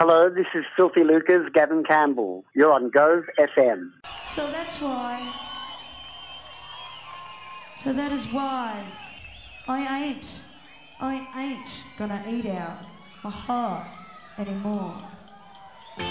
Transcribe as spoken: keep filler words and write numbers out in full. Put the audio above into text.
Hello, this is Filthy Lucas, Gavin Campbell. You're on Gove F M. So that's why, so that is why I ain't, I ain't gonna eat out my heart anymore.